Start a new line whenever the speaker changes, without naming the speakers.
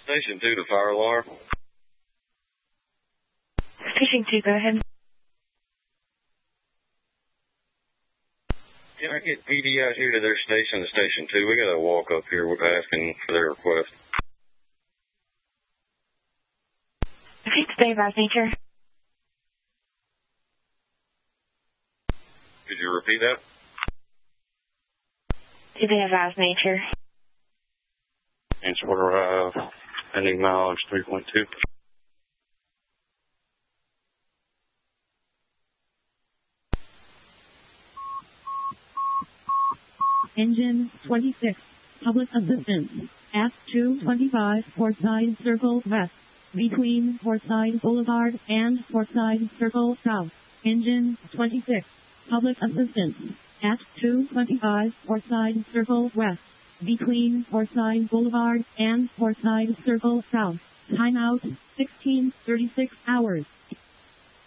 Station 2 to fire alarm.
Station 2, go ahead.
Can I get PD out here to their station, to Station 2? We got a walk up here. We're asking for their request.
Okay, today advise nature.
Could you repeat that?
Today advise nature.
Answer arrive. Pending mileage 3.2.
Engine 26, public assistance, F225 Forsyth Circle West, between Forsyth Boulevard and Forsyth Circle South. Engine 26, public assistance, F225 Forsyth Circle West, between Forsyth Boulevard and Forsyth Circle South. Timeout 16:36 hours.